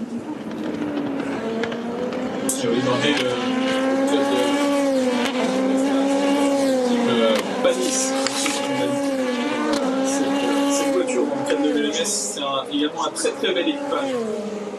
J'avais demandé le club de bannisse cette voiture en 4 de LMS. C'est également un très très bel équipage.